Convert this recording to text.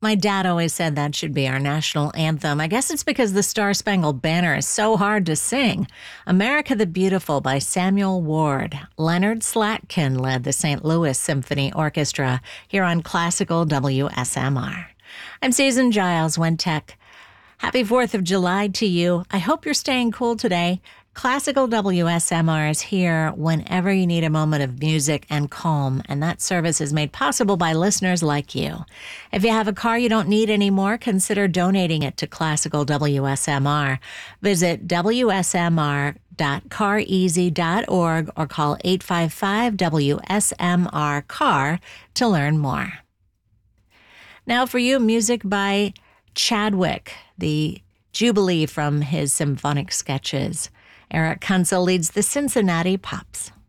My dad always said that should be our national anthem. I guess it's because the Star Spangled Banner is so hard to sing. America the Beautiful by Samuel Ward. Leonard Slatkin led the St. Louis Symphony Orchestra here on Classical WSMR. I'm Susan Giles, One Tech. Happy 4th of July to you. I hope you're staying cool today. Classical WSMR is here whenever you need a moment of music and calm, and that service is made possible by listeners like you. If you have a car you don't need anymore, consider donating it to Classical WSMR. Visit WSMR.careasy.org or call 855-WSMR-CAR to learn more. Now for you, music by Chadwick, the Jubilee from his symphonic sketches. Eric Kunzel leads the Cincinnati Pops.